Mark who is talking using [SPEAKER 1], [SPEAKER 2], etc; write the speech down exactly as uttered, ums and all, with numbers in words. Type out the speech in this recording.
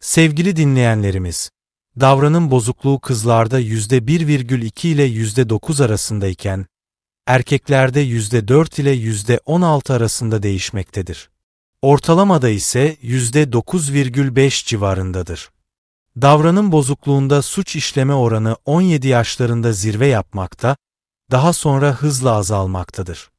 [SPEAKER 1] Sevgili dinleyenlerimiz, davranım bozukluğu kızlarda yüzde bir virgül iki ile yüzde dokuz arasındayken, erkeklerde yüzde dört ile yüzde on altı arasında değişmektedir. Ortalamada ise yüzde dokuz virgül beş civarındadır. Davranım bozukluğunda suç işleme oranı on yedi yaşlarında zirve yapmakta, daha sonra hızla azalmaktadır.